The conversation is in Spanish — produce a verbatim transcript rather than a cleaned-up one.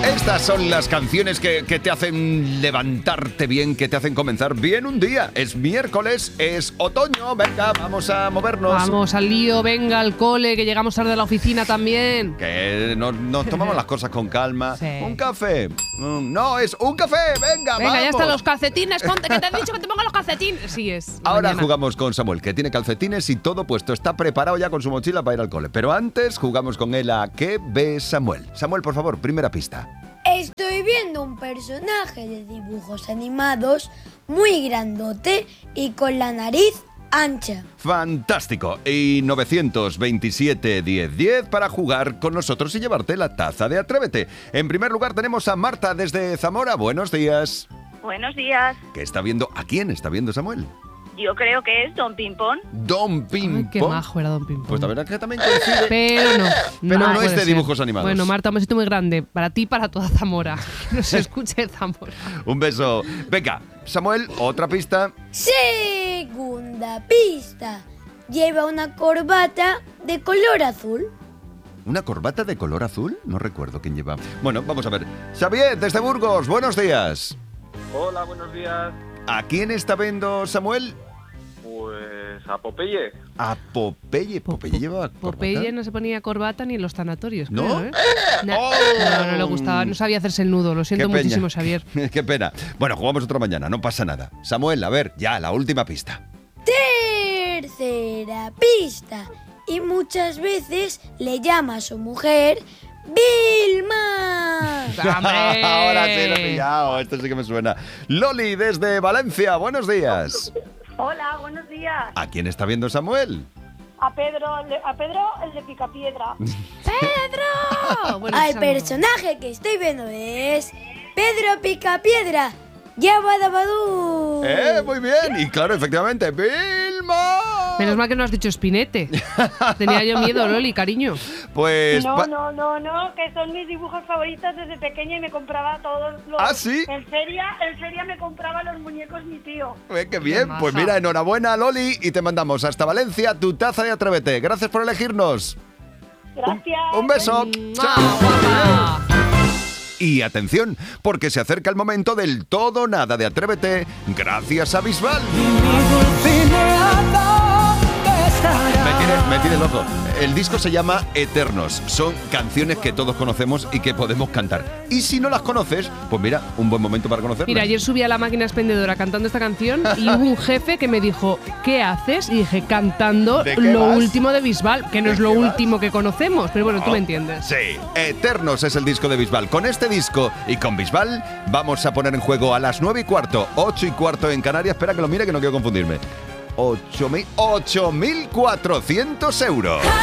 Estas son las canciones que, que te hacen levantarte bien, que te hacen comenzar bien un día. Es miércoles, es otoño, venga, vamos a movernos. Vamos al lío, venga al cole, que llegamos tarde a la oficina también. Que nos, nos tomamos las cosas con calma. Sí. Un café. No, es un café, venga, Venga, vamos. ya están los calcetines, ponte, que te he dicho que te ponga los calcetines. Sí es. Ahora mañana. jugamos con Samuel, que tiene calcetines y todo puesto. Está preparado ya con su mochila para ir al cole. Pero antes jugamos con él a ¿Qué ve Samuel? Samuel, por favor, primera pista. Estoy viendo un personaje de dibujos animados muy grandote y con la nariz ancha. Fantástico. Y nueve veintisiete diez diez para jugar con nosotros y llevarte la taza de Atrévete. En primer lugar tenemos a Marta desde Zamora. Buenos días. Buenos días. ¿Qué está viendo? ¿A quién está viendo Samuel? Yo creo que es Don Pimpón. Don Pimpón. Ay, qué majo era Don Pimpón. Pues la verdad es que también coincide. Pero no. Pero no puede es de ser. dibujos animados. Bueno, Marta, un besito muy grande. Para ti y para toda Zamora. Que nos escuche Zamora. Un beso. Venga, Samuel, otra pista. Segunda pista. Lleva una corbata de color azul. ¿Una corbata de color azul? No recuerdo quién lleva. Bueno, vamos a ver. Xavier, desde Burgos, buenos días. Hola, buenos días. ¿A quién está viendo Samuel? Pues a Popeye. A Popeye. Popeye lleva corbata. Popeye no se ponía corbata ni en los tanatorios, ¿No? creo, ¿eh? No, ¡Oh! no, no le gustaba, no sabía hacerse el nudo. Lo siento Qué peña. muchísimo, Xavier. Qué pena. Bueno, jugamos otra mañana, no pasa nada. Samuel, a ver, ya, la última pista. Tercera pista. Y muchas veces le llama a su mujer Vilma. ¡Hombre! Ahora sí lo he pillado, esto sí que me suena. Loli, desde Valencia, buenos días. Hola, buenos días. ¿A quién está viendo Samuel? A Pedro, el de- a Pedro, el de Picapiedra. ¡Pedro! Bueno, Al santo. personaje que estoy viendo es Pedro Picapiedra. Yabadabadú. ¡Eh, muy bien! Y claro, efectivamente, ¡Vilma! Menos mal que no has dicho espinete. Tenía yo miedo, Loli, cariño. Pues... No, pa- no, no, no, que son mis dibujos favoritos desde pequeña y me compraba todos los... ¿Ah, sí? En feria, en feria me compraba los muñecos mi tío. Eh, ¡Qué bien! maja. Pues mira, enhorabuena, Loli, y te mandamos hasta Valencia tu taza de Atrévete. Gracias por elegirnos. Gracias. Un beso. ¡Mua, guapa! Y atención, porque se acerca el momento del todo o nada de Atrévete gracias a Bisbal. Me tiene, me tiene loco. El disco se llama Eternos. Son canciones que todos conocemos y que podemos cantar. Y si no las conoces, pues mira, un buen momento para conocerlas. Mira, ayer subí a la máquina expendedora cantando esta canción y hubo un jefe que me dijo, ¿qué haces? Y dije, cantando ¿De qué lo vas? último de Bisbal, que no ¿De es lo qué vas? último que conocemos, pero bueno, tú Oh, me entiendes. Sí, Eternos es el disco de Bisbal. Con este disco y con Bisbal vamos a poner en juego a las nueve y cuarto, ocho y cuarto en Canarias. Espera que lo mire, que no quiero confundirme. ocho mil cuatrocientos euros.